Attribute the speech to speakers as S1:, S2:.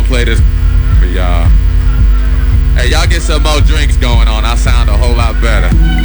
S1: play this for y'all. Hey, y'all get some more drinks going on. I sound a whole lot better.